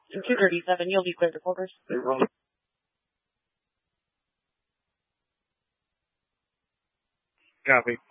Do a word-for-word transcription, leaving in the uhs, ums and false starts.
two thirty-seven, you'll be cleared to quarters. Copy.